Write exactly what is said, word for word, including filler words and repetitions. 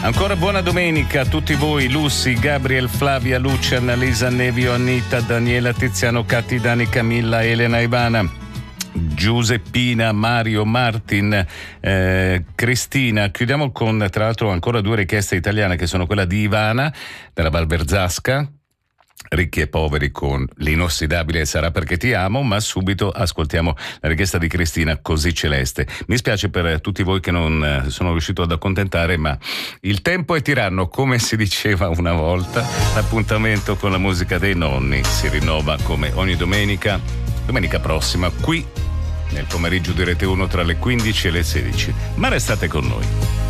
Ancora buona domenica a tutti voi, Lucy, Gabriel, Flavia, Lucia, Annalisa, Nevio, Anita, Daniela, Tiziano, Catti, Dani, Camilla, Elena, Ivana, Giuseppina, Mario, Martin, eh, Cristina. Chiudiamo con, tra l'altro, ancora due richieste italiane, che sono quella di Ivana della Val Verzasca, Ricchi e poveri con L'inossidabile Sarà perché ti amo, ma subito ascoltiamo la richiesta di Cristina, Così celeste. Mi spiace per tutti voi che non sono riuscito ad accontentare, ma il tempo è tiranno, come si diceva una volta. L'appuntamento con la musica dei nonni si rinnova come ogni domenica, domenica prossima, qui nel pomeriggio di Rete uno tra le quindici e le sedici. Ma restate con noi.